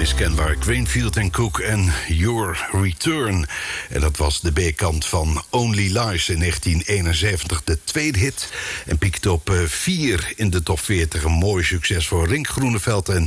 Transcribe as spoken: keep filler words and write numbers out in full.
onmiskenbaar Greenfield en Cook en Your Return. En dat was de B-kant van Only Lies in negentien eenenzeventig, de tweede hit. En piekte op vier in de top veertig. Een mooi succes voor Rink Groeneveld en